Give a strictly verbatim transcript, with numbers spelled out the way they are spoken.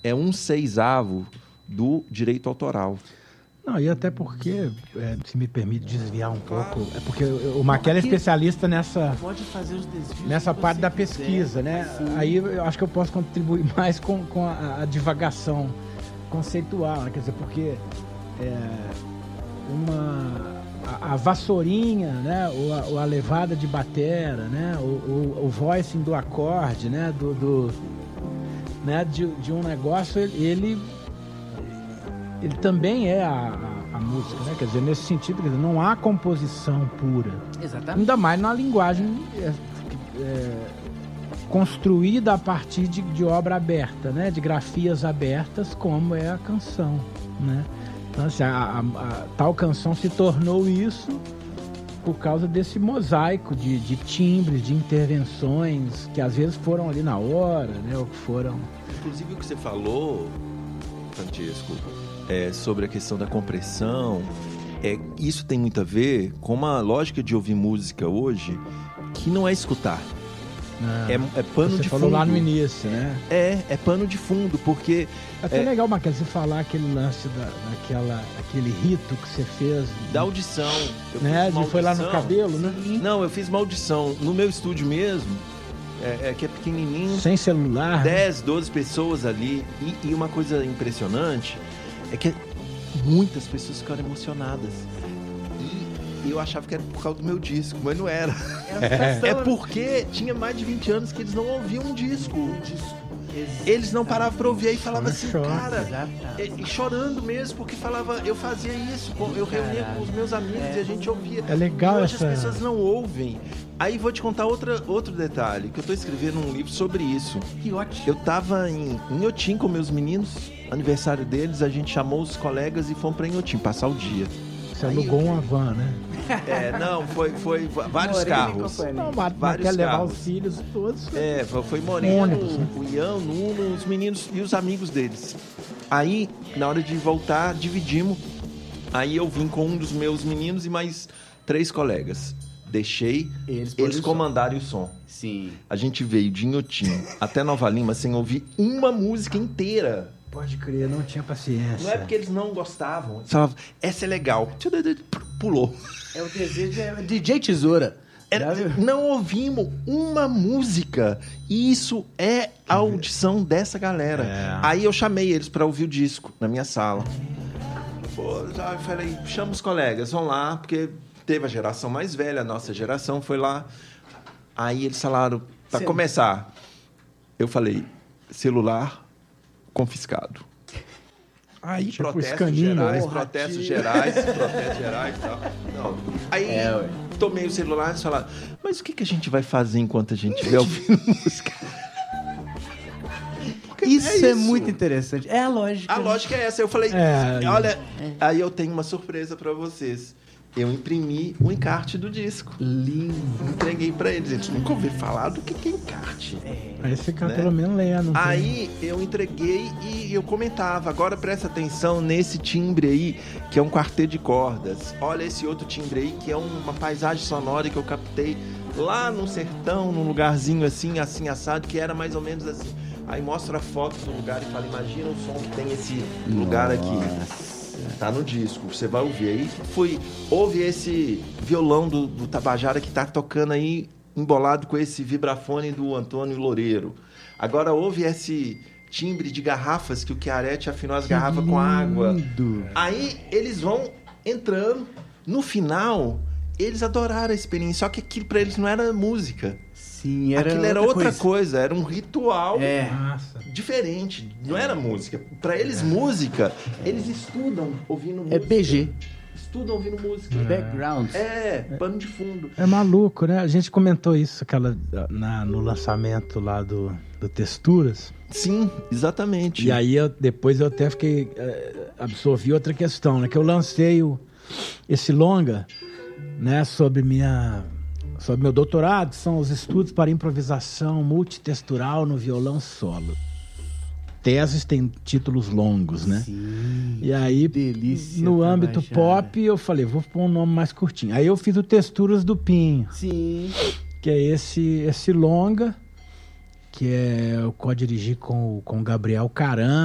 é um seisavo do direito autoral. Não, e até porque, é, se me permite desviar um pouco, é porque o Maquela é especialista nessa, Pode fazer os desvios nessa que parte você da quiser. pesquisa, né? Sim. Aí eu acho que eu posso contribuir mais com, com a, a divagação conceitual, né? Quer dizer, porque é, uma, a, a vassourinha, né? Ou a, ou a levada de batera, né? O, o, o voicing do acorde, né? Do, do, né? De, de um negócio, ele... ele também é a, a, a música, né? Quer dizer, nesse sentido, quer dizer, não há composição pura. Exatamente. Ainda mais na linguagem é, é, construída a partir de, de obra aberta, né? De grafias abertas, como é a canção, né? Então, assim, a, a, a, tal canção se tornou isso por causa desse mosaico de, de timbres, de intervenções, que às vezes foram ali na hora, né? Ou que foram... Inclusive, o que você falou, Francesco, É, sobre a questão da compressão, é, isso tem muito a ver com uma lógica de ouvir música hoje que não é escutar. Ah, é, é pano você de falou fundo. lá no início, né? É, é pano de fundo, porque... É até é, legal, Maquela, você falar aquele lance da, daquela, aquele rito que você fez. da audição. Eu Né? fiz uma De foi lá no audição. cabelo, né? Não, eu fiz uma audição no meu estúdio mesmo, é, é, que é pequenininho. Sem celular. né? dez, doze pessoas ali. E, e uma coisa impressionante é que muitas pessoas ficaram emocionadas. E eu achava que era por causa do meu disco, mas não era. É, é porque tinha mais de vinte anos que eles não ouviam um disco. Eles não paravam pra ouvir e falavam assim, Chora. cara, e, e chorando mesmo, porque falava, eu fazia isso, eu reunia com os meus amigos e a gente ouvia. É legal e hoje essa- as pessoas não ouvem. Aí vou te contar outra, outro detalhe, que eu tô escrevendo um livro sobre isso. Que ótimo. Eu tava em Inhotim com meus meninos, aniversário deles, a gente chamou os colegas e fomos pra Inhotim, passar o dia. Você alugou uma van, né? É, não, foi, foi vários Morena e carros. companhia. Não, mas Vários quer levar carros. os filhos todos. É, foi foi Moreno, Ônibus, né? o Ian, o Nuno, os meninos e os amigos deles. Aí, na hora de voltar, dividimos. Aí eu vim com um dos meus meninos e mais três colegas. Deixei Eles eles, põem o som. comandarem o som. Sim. A gente veio de Inhotim até Nova Lima sem ouvir uma música inteira. Pode crer, não tinha paciência. Não é porque eles não gostavam. Eles falavam, essa é legal. Pulou. É o desejo é D J Tesoura. Era- Já viu? não ouvimos uma música. E isso é a audição dessa galera. É. Aí eu chamei eles pra ouvir o disco na minha sala. Pô, já eu falei, chama os colegas, vão lá, porque teve a geração mais velha, a nossa geração foi lá. Aí eles falaram, pra Cê- começar, eu falei, celular confiscado. Aí Tipo protestos escaninho. gerais, Porra, protestos tio. gerais, protestos gerais e tal. Não. Aí É, ué. tomei o celular e falaram, mas o que, que a gente vai fazer enquanto a gente estiver ouvindo música? Isso é é, isso. muito interessante. É a lógica. A lógica é essa. Eu falei, É, olha, aí eu tenho uma surpresa pra vocês. Eu imprimi o encarte do disco. Lindo. Entreguei pra eles. Eles nunca ouviram falar do que que é encarte. Aí você fica né? pelo menos lendo. não tem- Aí eu entreguei e eu comentava. Agora presta atenção nesse timbre aí, que é um quarteto de cordas. Olha esse outro timbre aí, que é uma paisagem sonora que eu captei lá no sertão, num lugarzinho assim, assim, assado, que era mais ou menos assim. Aí mostra a foto do lugar e fala, imagina o som que tem esse lugar aqui. Tá no disco, você vai ouvir. Aí foi, ouve esse violão do, do Tabajara que tá tocando aí, embolado com esse vibrafone do Antônio Loureiro. Agora ouve esse timbre de garrafas que o Chiaretti afinou as garrafas com água. Lindo. Aí eles vão entrando. No final, eles adoraram a experiência, só que aquilo pra eles não era música. Sim, era Aquilo era outra coisa. Era um ritual É. Nossa. diferente, não era música. Pra eles, música, eles estudam ouvindo música. É B G. Estudam ouvindo música. Background. É, pano de fundo. É maluco, né? A gente comentou isso aquela, na, no lançamento lá do, do Texturas. Sim, exatamente. E aí eu, depois eu até fiquei. eh, absorvi outra questão, né? Que eu lancei o, esse longa, né? Sobre minha. Sobre meu doutorado, são os estudos para improvisação multitextural no violão solo. Teses têm títulos longos, né? Sim. E aí, delícia, no âmbito Tabajara. pop, eu falei, vou pôr um nome mais curtinho. Aí eu fiz o Texturas do Pinho, Sim. que é esse, esse longa, que é eu co-dirigi com, o- com o Gabriel Caram.